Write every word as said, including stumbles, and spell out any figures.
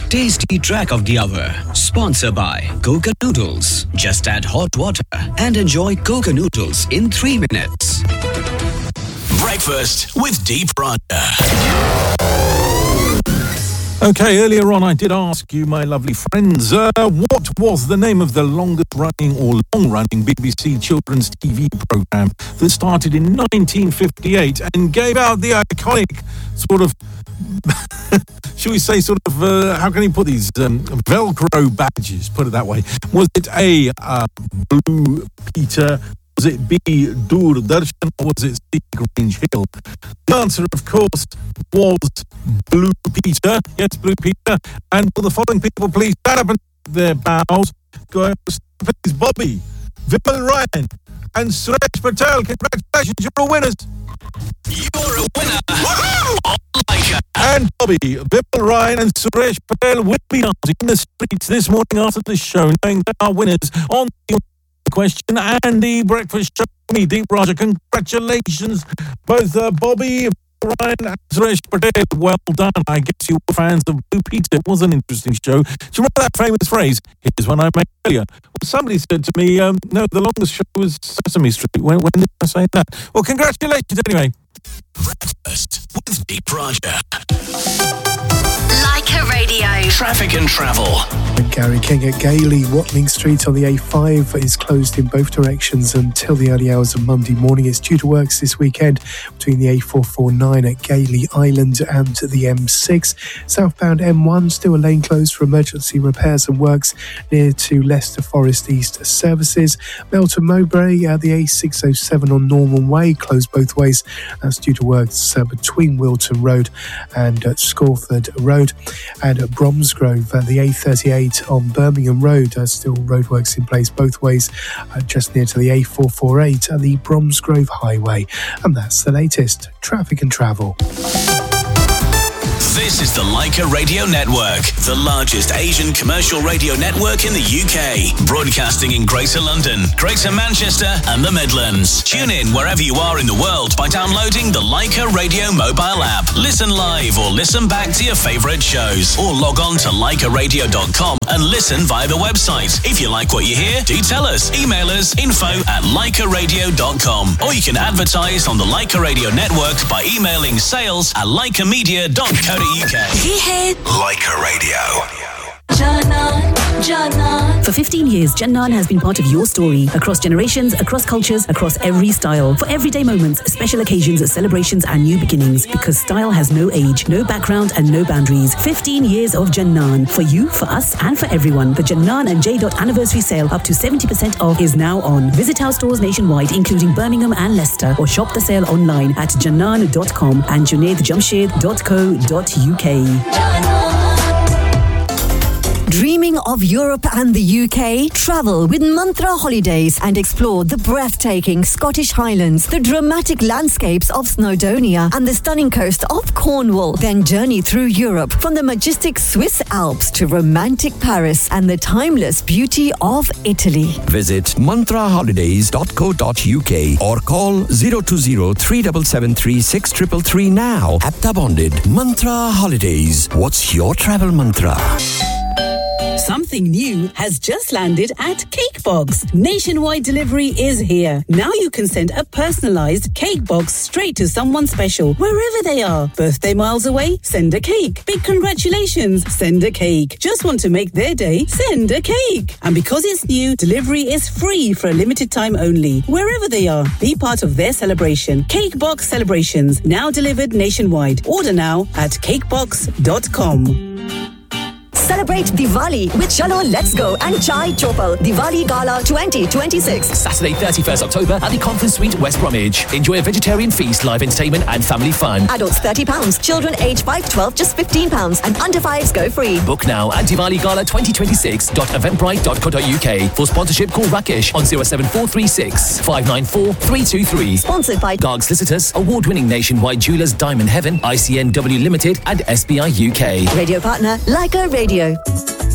Tasty Track of the Hour. Sponsored by Coca Noodles. Just add hot water and enjoy Coca Noodles in three minutes. Breakfast with Deep Rhonda. Okay, earlier on I did ask you, my lovely friends, uh, what was the name of the longest-running or long-running B B C children's T V programme that started in nineteen fifty-eight and gave out the iconic sort of, should we say sort of, uh, how can you put these, um, Velcro badges, put it that way. Was it A, uh, Blue Peter? Was it B, Doordarshan, or was it C, Grange Hill? The answer, of course, was Blue Peter. Yes, Blue Peter. And will the following people please stand up and their bows? Go please, Bobby, Vimal Ryan, and Suresh Patel. Congratulations, you're a winners. You're a winner. Woohoo! Like a- And Bobby, Vimal Ryan, and Suresh Patel will be dancing in the streets this morning after the show, knowing they are winners on the question and the breakfast show. Me, Deep Raja, congratulations, both uh, Bobby, Ryan, and Suresh Patel. Well done. I guess you were fans of Blue Peter. It was an interesting show. Do you remember that famous phrase? Here's one I made earlier. Well, somebody said to me, um, no, the longest show was Sesame Street. When, when did I say that? Well, congratulations anyway. Breakfast with Deep Raja. Leica Radio. Traffic and travel. Gary King at Gailey. Watling Street on the A five is closed in both directions until the early hours of Monday morning. It's due to works this weekend between the A four forty-nine at Gailey Island and the M six. Southbound M one, still a lane closed for emergency repairs and works near to Leicester Forest East services. Melton Mowbray, uh, the A six oh seven on Norman Way, closed both ways. That's due to works uh, between Wilton Road and uh, Scorford Road. And at Bromsgrove, uh, the A thirty-eight on Birmingham Road, uh, still roadworks in place both ways, uh, just near to the A four forty-eight and the Bromsgrove Highway. And that's the latest traffic and travel. This is the Leica Radio Network, the largest Asian commercial radio network in the U K, broadcasting in Greater London, Greater Manchester and the Midlands. Tune in wherever you are in the world by downloading the Leica Radio mobile app. Listen live or listen back to your favourite shows, or log on to leica radio dot com and listen via the website. If you like what you hear, do tell us. Email us info at leica radio dot com, or you can advertise on the Leica Radio Network by emailing sales at leica media dot co dot uk. Leica Radio. Janan, Janan. For fifteen years, Jannan has been part of your story. Across generations, across cultures, across every style. For everyday moments, special occasions, celebrations and new beginnings. Because style has no age, no background and no boundaries. fifteen years of Jannan. For you, for us and for everyone. The Jannan and J. Anniversary sale up to seventy percent off is now on. Visit our stores nationwide, including Birmingham and Leicester, or shop the sale online at jannan dot com and junaid jamshed dot co dot uk. Dreaming of Europe and the U K? Travel with Mantra Holidays and explore the breathtaking Scottish Highlands, the dramatic landscapes of Snowdonia and the stunning coast of Cornwall. Then journey through Europe from the majestic Swiss Alps to romantic Paris and the timeless beauty of Italy. Visit mantra holidays dot co dot uk or call zero two zero, three seven seven three, six three three three now. Apta bonded. Mantra Holidays. What's your travel mantra? Something new has just landed at Cakebox. Nationwide delivery is here. Now you can send a personalised cake box straight to someone special, wherever they are. Birthday miles away? Send a cake. Big congratulations? Send a cake. Just want to make their day? Send a cake. And because it's new, delivery is free for a limited time only. Wherever they are, be part of their celebration. Cakebox Celebrations, now delivered nationwide. Order now at cakebox dot com. Celebrate Diwali with Chalo Let's Go and Chai Chopal Diwali Gala twenty twenty-six. Saturday thirty-first October at the Conference Suite, West Bromwich. Enjoy a vegetarian feast, live entertainment and family fun. Adults thirty pounds, children aged five to twelve just fifteen pounds, and under fives go free. Book now at Diwali Gala twenty twenty-six dot eventbrite dot co dot uk. For sponsorship, call Rakesh on zero seven four three six, five nine four, three two three. Sponsored by Garg Solicitors, award-winning nationwide jewellers Diamond Heaven, I C N W Limited and S B I U K. Radio partner Leica Radio.